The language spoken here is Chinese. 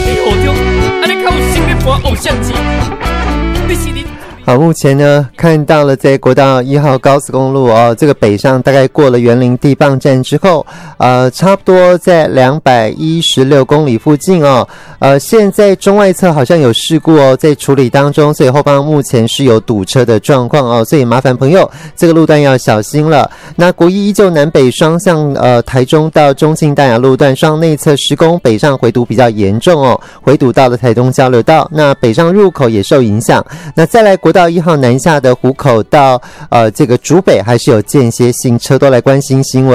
在雨中，安尼较有心咧播偶像剧。你是你。 好，目前呢看到了在国道1号高速公路这个北上大概过了园林地磅站之后，差不多在216公里附近现在中外侧好像有事故在处理当中，所以后方目前是有堵车的状况所以麻烦朋友这个路段要小心了。那国一依旧南北双向台中到中庆淡雅路段双内侧施工，北上回堵比较严重回堵到了台东交流道，那北上入口也受影响。那再来国道1号南下的湖口到这个竹北还是有间歇性车多来关心新闻。